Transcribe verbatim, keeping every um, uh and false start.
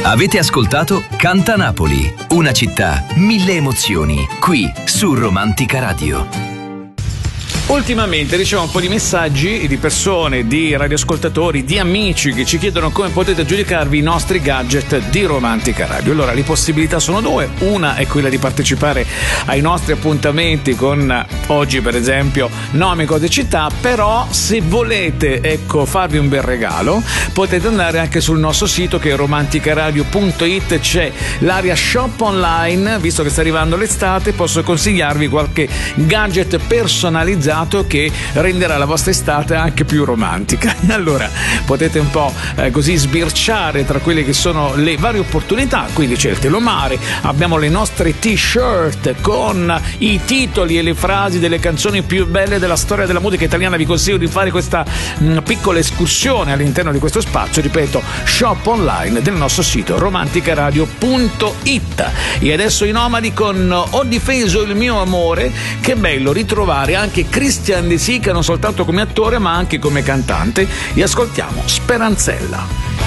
Avete ascoltato Canta Napoli, una città, mille emozioni, qui su Romantica Radio. Ultimamente ricevo un po' di messaggi di persone, di radioascoltatori, di amici che ci chiedono come potete giudicarvi i nostri gadget di Romantica Radio. Allora, le possibilità sono due. Una è quella di partecipare ai nostri appuntamenti con, oggi per esempio, nomi, cose, città, però se volete, ecco, farvi un bel regalo, potete andare anche sul nostro sito che è romanticaradio punto it, c'è l'area shop online. Visto che sta arrivando l'estate, posso consigliarvi qualche gadget personalizzato che renderà la vostra estate anche più romantica. Allora potete un po' eh, così sbirciare tra quelle che sono le varie opportunità. Quindi c'è il telomare, abbiamo le nostre t-shirt con i titoli e le frasi delle canzoni più belle della storia della musica italiana. Vi consiglio di fare questa mh, piccola escursione all'interno di questo spazio, ripeto, shop online del nostro sito romanticaradio punto it. E adesso i Nomadi con Ho difeso il mio amore. Che bello ritrovare anche Christian De Sica, non soltanto come attore ma anche come cantante, e ascoltiamo Speranzella.